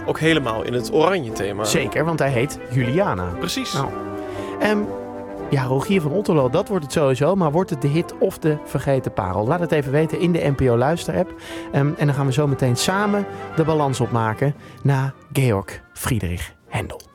ook helemaal in het oranje thema. Zeker, want hij heet Juliana. Precies. Nou, ja, Rogier van Otterlo, dat wordt het sowieso. Maar wordt het de hit of de vergeten parel? Laat het even weten in de NPO Luister-app. En dan gaan we zo meteen samen de balans opmaken na Georg Friedrich Händel.